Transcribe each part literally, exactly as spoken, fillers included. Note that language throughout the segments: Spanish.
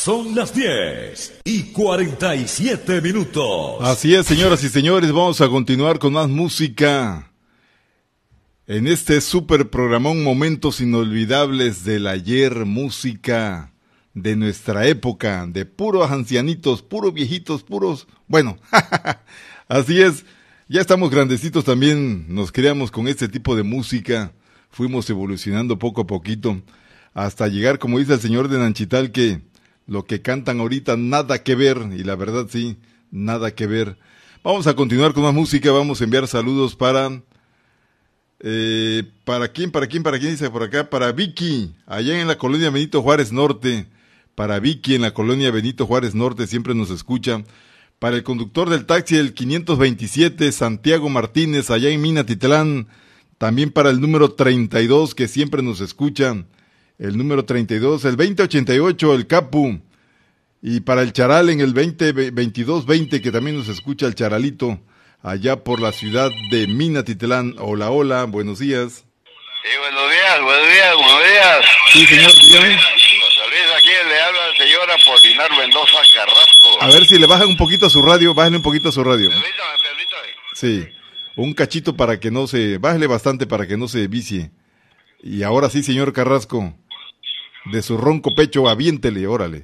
Son las diez y cuarenta y siete minutos. Así es, señoras y señores, vamos a continuar con más música en este super programón Momentos Inolvidables del Ayer, música de nuestra época, de puros ancianitos, puros viejitos, puros... Bueno, así es, ya estamos grandecitos también, nos criamos con este tipo de música, fuimos evolucionando poco a poquito, hasta llegar, como dice el señor de Nanchital, que lo que cantan ahorita nada que ver, y la verdad sí, nada que ver. Vamos a continuar con más música, vamos a enviar saludos para... Eh, ¿Para quién? ¿Para quién? ¿Para quién dice por acá? Para Vicky, allá en la colonia Benito Juárez Norte. Para Vicky en la colonia Benito Juárez Norte, siempre nos escucha. Para el conductor del taxi, el quinientos veintisiete, Santiago Martínez, allá en Minatitlán. También para el número treinta y dos, que siempre nos escucha. El número treinta y dos, el veinte ochenta y ocho, el Capu. Y para el Charal en el veinte veintidós veinte, que también nos escucha el Charalito, allá por la ciudad de Minatitlán. Hola, hola, buenos días. Sí, buenos días, buenos días, buenos días. Sí, señor, dígame. Aquí le habla el señor Apolinar Mendoza Carrasco. A ver si le bajan un poquito a su radio, bájale un poquito a su radio. Permítame, permítame. Sí, un cachito para que no se, bájale bastante para que no se vicie. Y ahora sí, señor Carrasco, de su ronco pecho, aviéntele, órale.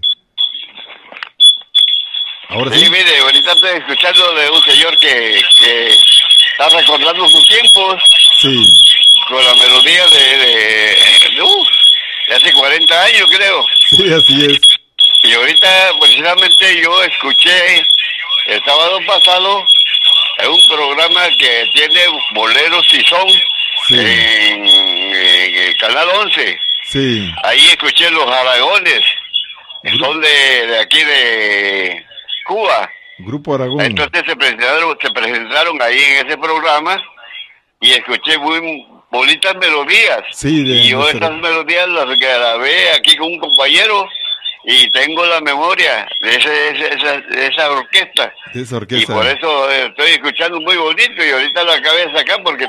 Ahora sí. Sí, mire, ahorita estoy escuchando de un señor que, que está recordando sus tiempos. Sí. Con la melodía de, de, de, uh, de hace cuarenta años, creo. Sí, así es. Y ahorita, precisamente, yo escuché el sábado pasado en un programa que tiene boleros y son sí. en, en el Canal once. Sí. Ahí escuché los Aragones, que son de, de aquí de Cuba. Grupo Aragón. Entonces se presentaron, se presentaron ahí en ese programa y escuché muy bonitas melodías. Sí, de y yo nuestra... esas melodías las grabé aquí con un compañero y tengo la memoria de, ese, de, esa, de esa orquesta. De esa orquesta. Y por eso estoy escuchando muy bonito y ahorita lo acabé de sacar porque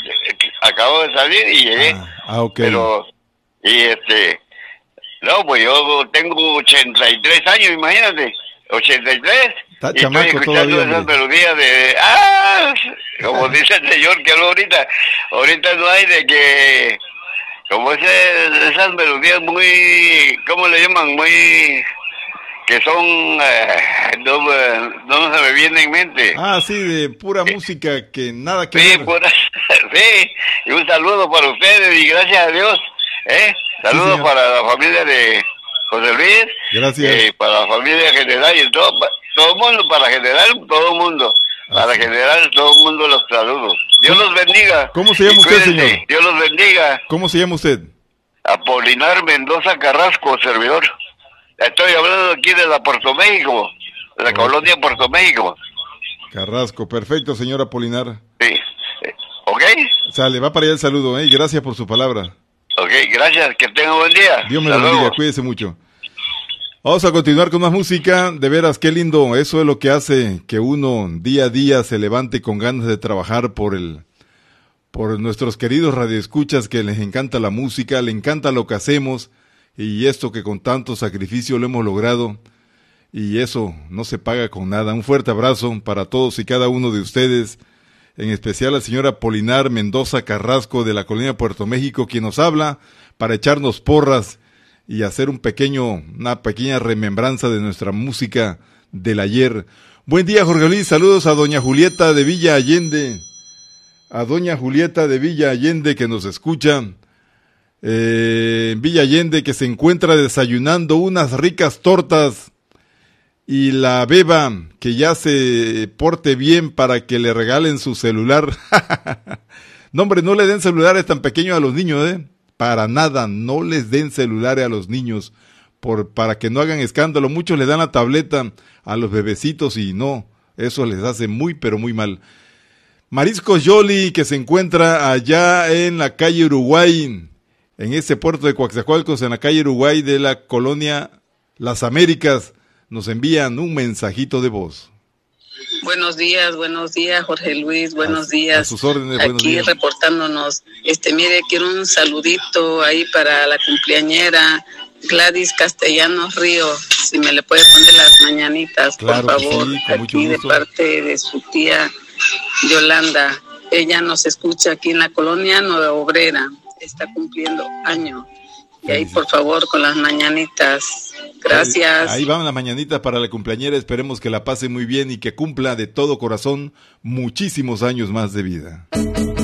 acabo de salir y llegué. Ah, ah ok. Pero, y este, no, pues yo tengo ochenta y tres años, imagínate. ochenta y tres, Está y chamaco estoy escuchando todavía, esas melodías de ¡ah! Como dice el señor que habló ahorita, ahorita no hay de que, como ese, esas melodías muy, ¿cómo le llaman? Muy, que son, eh, no, no se me viene en mente. Ah, sí, de pura música que nada que sí, ver. Pura, sí, y un saludo para ustedes y gracias a Dios, ¿eh? Saludos sí, para la familia de José Luis. Gracias. Eh, para la familia general y todo, todo el mundo, para general, todo el mundo. Para Así. general, todo el mundo los saludos. Dios los bendiga. ¿Cómo se llama usted, cuídense. señor? Dios los bendiga. ¿Cómo se llama usted? Apolinar Mendoza Carrasco, servidor. Estoy hablando aquí de la Puerto México, de la oh. colonia Puerto México. Carrasco, perfecto, señor Apolinar. Sí. ¿Ok? Sale, va para allá el saludo, ¿eh? Y gracias por su palabra. Ok, gracias, que tenga un buen día. Dios me lo bendiga, cuídese mucho. Vamos a continuar con más música, de veras, qué lindo, eso es lo que hace que uno día a día se levante con ganas de trabajar por el, por nuestros queridos radioescuchas que les encanta la música, le encanta lo que hacemos y esto que con tanto sacrificio lo hemos logrado y eso no se paga con nada. Un fuerte abrazo para todos y cada uno de ustedes, en especial la señora Apolinar Mendoza Carrasco de la colonia Puerto México, quien nos habla para echarnos porras y hacer un pequeño, una pequeña remembranza de nuestra música del ayer. Buen día, Jorge Luis, saludos a doña Julieta de Villa Allende, a doña Julieta de Villa Allende que nos escucha, eh, Villa Allende que se encuentra desayunando unas ricas tortas y la beba que ya se porte bien para que le regalen su celular. No, hombre, no le den celulares tan pequeños a los niños, ¿eh? Para nada, no les den celulares a los niños por, para que no hagan escándalo. Muchos le dan la tableta a los bebecitos y no, eso les hace muy pero muy mal. Mariscos Yoli, que se encuentra allá en la calle Uruguay, en ese puerto de Coaxacualcos, en la calle Uruguay de la colonia Las Américas, nos envían un mensajito de voz. Buenos días, buenos días, Jorge Luis, buenos a, días. A sus órdenes, buenos Aquí días. Reportándonos. Este, mire, quiero un saludito ahí para la cumpleañera Gladys Castellanos Río. si me le puede poner las mañanitas, Claro por que favor, sí, con mucho aquí de gusto. parte de su tía Yolanda. Ella nos escucha aquí en la colonia Nueva Obrera, está cumpliendo año. Y ahí, por favor, con las mañanitas. Gracias. Ahí, ahí van las mañanitas para la cumpleañera. Esperemos que la pase muy bien y que cumpla de todo corazón muchísimos años más de vida.